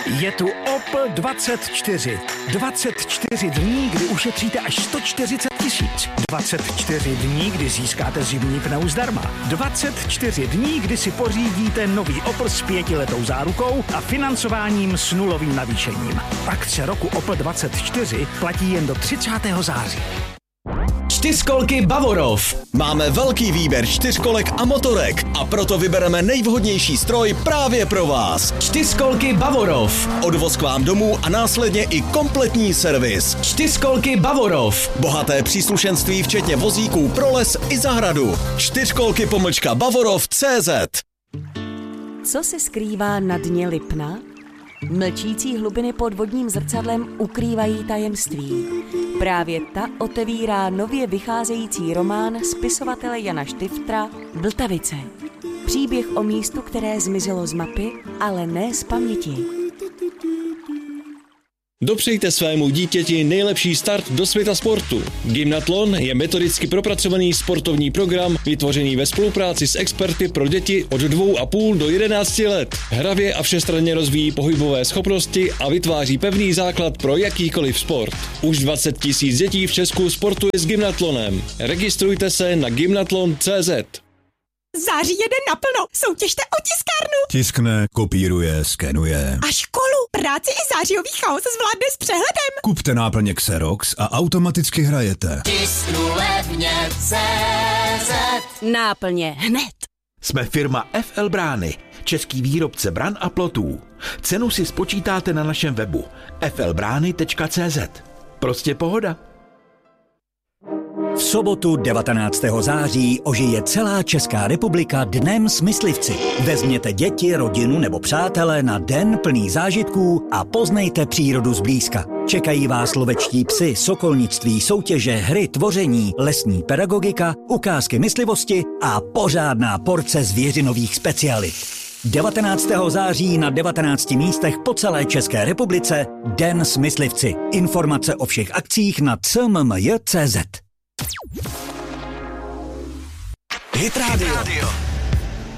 Je tu Opel 24. 24 dní, kdy ušetříte až 140 000. 24 dní, kdy získáte zimní pneu zdarma. 24 dní, kdy si pořídíte nový Opel s 5letou zárukou a financováním s nulovým navýšením. Akce roku Opel 24 platí jen do 30. září. Čtyřkolky Bavorov. Máme velký výběr čtyřkolek a motorek a proto vybereme nejvhodnější stroj právě pro vás. Čtyřkolky Bavorov. Odvoz k vám domů a následně i kompletní servis. Čtyřkolky Bavorov. Bohaté příslušenství včetně vozíků pro les i zahradu. Čtyřkolky-Bavorov.cz. Co se skrývá na dně Lipna? Mlčící hlubiny pod vodním zrcadlem ukrývají tajemství. Právě ta otevírá nově vycházející román spisovatele Jana Štiftra Vltavice. Příběh o místu, které zmizelo z mapy, ale ne z paměti. Dopřejte svému dítěti nejlepší start do světa sportu. Gymnatlon je metodicky propracovaný sportovní program vytvořený ve spolupráci s experty pro děti od 2,5 do 11 let. Hravě a všestranně rozvíjí pohybové schopnosti a vytváří pevný základ pro jakýkoliv sport. Už 20 000 dětí v Česku sportuje s gymnatlonem. Registrujte se na gymnatlon.cz. Září jede naplno, soutěžte o tiskárnu. Tiskne, kopíruje, skenuje. A školu, práci i zářijový chaos zvládne s přehledem. Kupte náplně Xerox a automaticky hrajete. Tisknu levně CZ. Náplně hned. Jsme firma FL Brány, český výrobce bran a plotů. Cenu si spočítáte na našem webu flbrány.cz. Prostě pohoda. V sobotu 19. září ožije celá Česká republika Dnem s myslivci. Vezměte děti, rodinu nebo přátele na den plný zážitků a poznejte přírodu zblízka. Čekají vás lovečtí psi, sokolnictví, soutěže, hry, tvoření, lesní pedagogika, ukázky myslivosti a pořádná porce zvěřinových specialit. 19. září na 19 místech po celé České republice Den s myslivci. Informace o všech akcích na cmmj.cz. Hit Radio.